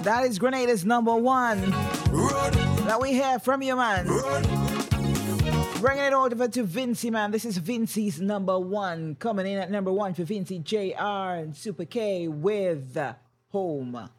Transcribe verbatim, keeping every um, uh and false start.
That is Grenada's number one. That we hear from you, man. Bringing it over to Vincy, man. This is Vincy's number one. Coming in at number one for Vincy J R and Super K with Home.